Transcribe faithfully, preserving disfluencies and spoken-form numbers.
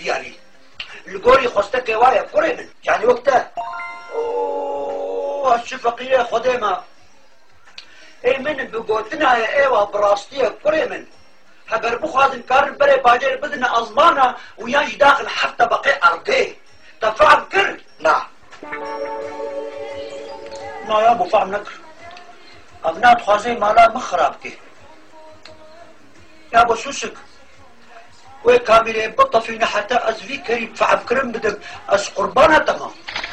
يعني القوري خوستك وايا قري من يعني وقتها اوه الشفقية خديمة اي من بقوتنا يا ايوه براستية قري من هقر بخوازن كارن بري باجر بدنا ازمانا وياش داخل حتى بقي ارضي تفعل كر لا ما يا ابو فهم نكر ابنات خوازي مالا مخرابكي يا ابو شوشك وي كاميري بطة فينا حتى ازفي كريم فعب كرم بدك از قربانة تمام